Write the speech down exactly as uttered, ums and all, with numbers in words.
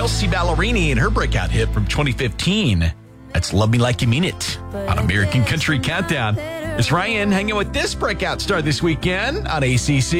Kelsey Ballerini and her breakout hit from twenty fifteen. That's Love Me Like You Mean It on American Country Countdown. It's Ryan hanging with this breakout star this weekend on A C C.